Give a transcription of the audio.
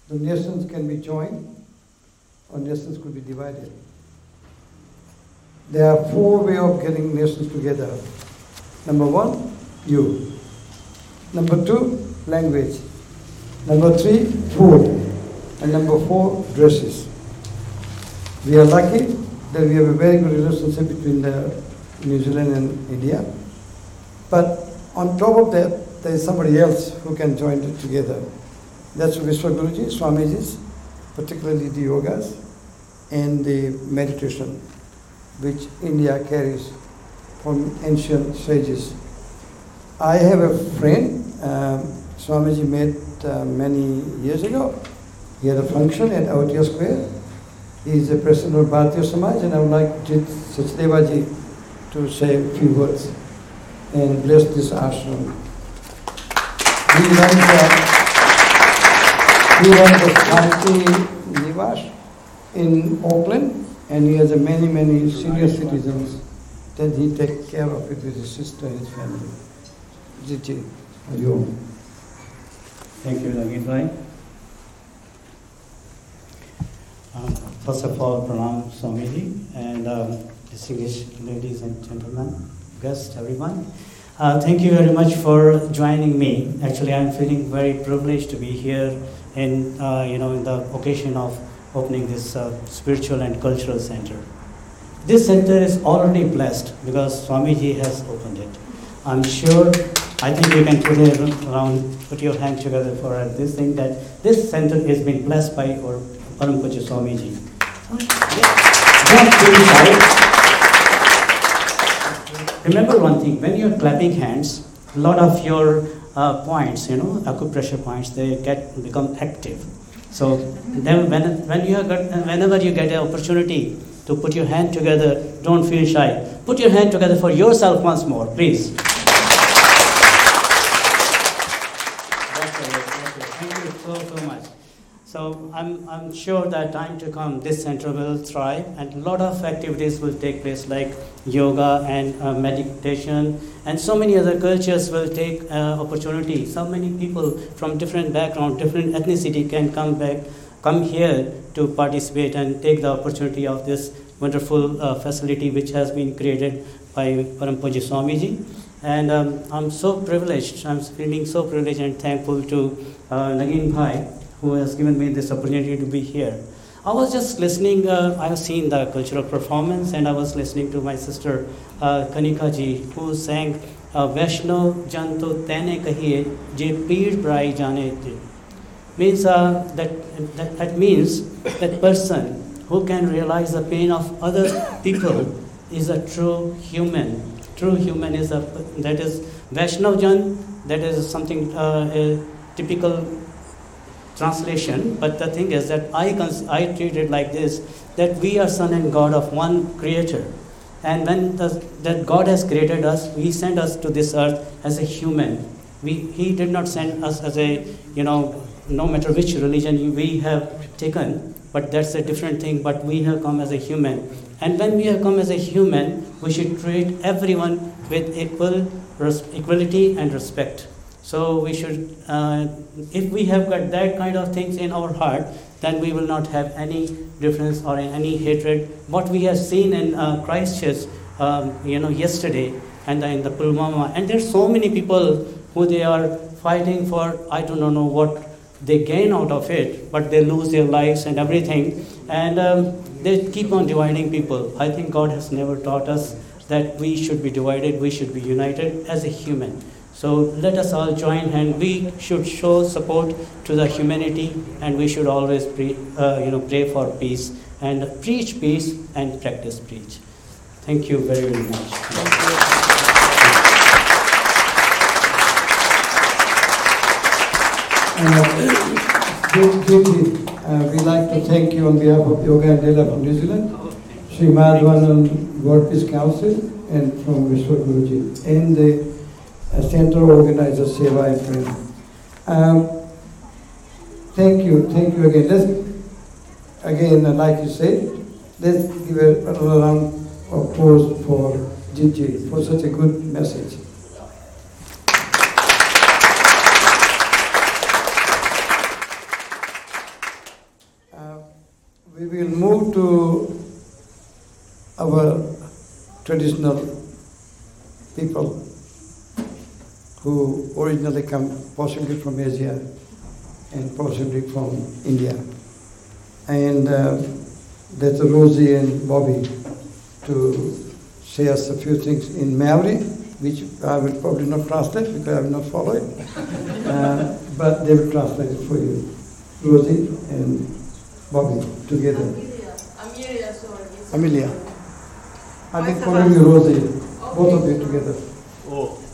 The nations can be joined or nations could be divided. There are four ways of getting nations together. Number one, you. Number two, language. Number three, food. And number four, dresses. We are lucky that we have a very good relationship between New Zealand and India. But on top of that, there is somebody else who can join it together. That's Vishwaguruji, Swamiji's, particularly the yogas and the meditation, which India carries from ancient sages. I have a friend, Swamiji met many years ago. He had a function at Aotia Square. He is the president of Bharatiya Samaj, and I would like Sachdevaji to say a few words and bless this ashram. He runs the Shanti Nivash in Auckland, and he has many, many senior citizens that he takes care of it with his sister and his family. Jiji, Ayom. Thank you, Nagin Bhai. First of all, pranam Swamiji and distinguished ladies and gentlemen, guests, everyone. Thank you very much for joining me. Actually, I'm feeling very privileged to be here in the occasion of opening this spiritual and cultural center. This center is already blessed because Swamiji has opened it. I'm sure, I think you can put your hand together for this thing, that this center has been blessed by our Param Pujya Swamiji. Remember one thing, when you're clapping hands, a lot of your points, acupressure points, they become active. So then whenever you get an opportunity to put your hand together, don't feel shy. Put your hand together for yourself once more, please. Thank you so much. So I'm sure that time to come, this center will thrive, and a lot of activities will take place, like yoga and meditation, and so many other cultures will take opportunity. So many people from different background, different ethnicity can come here to participate and take the opportunity of this wonderful facility which has been created by Param Pujya Swamiji. And I'm so privileged, I'm feeling so privileged and thankful to Nagin Bhai, who has given me this opportunity to be here. I was just listening, I have seen the cultural performance, and I was listening to my sister Kanika ji, who sang Vaishno Janto Tene Kahiye Je Peer Brai Jane Je. Means that means that person who can realize the pain of other people is a true human. True human is that is Vaishnav Jan, that is something a typical translation, but the thing is that I treat it like this, that we are son and God of one creator, and when that God has created us, He sent us to this earth as a human. He did not send us as a, no matter which religion we have taken, but that's a different thing, but we have come as a human. And when we have come as a human, we should treat everyone with equality and respect. So we should, if we have got that kind of things in our heart, then we will not have any difference or any hatred. What we have seen in Christchurch, yesterday, and in the Pulwama, and there's so many people who they are fighting for, I do not know what they gain out of it, but they lose their lives and everything, and they keep on dividing people. I think God has never taught us that we should be divided, we should be united as a human. So let us all join hands. We should show support to the humanity, and we should always pray for peace and preach peace and practice peace. Thank you very, very much. We'd like to thank you on behalf of Yoga and Dela from New Zealand, Sri Madhavanan World Peace Council, and from Vishwaguruji, and the center organizer Seva and Friend. Thank you again. Again, like you said, let's give a round of applause for Gigi for such a good message. We will move to our traditional people who originally come possibly from Asia and possibly from India. And that's Rosie and Bobby to say us a few things in Maori, which I will probably not translate because I will not follow it. But they will translate it for you. Rosie and Bobby together. Amelia, sorry. Amelia. I think calling you Rosie, both of you together. Oh.